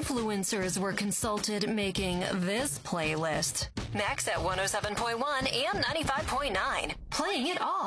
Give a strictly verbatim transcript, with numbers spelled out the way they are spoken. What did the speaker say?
influencers were consulted making this playlist. Max at one oh seven point one and ninety-five point nine. Playing it all.